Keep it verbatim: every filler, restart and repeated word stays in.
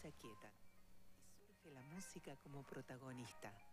se aquietan y surge la música como protagonista.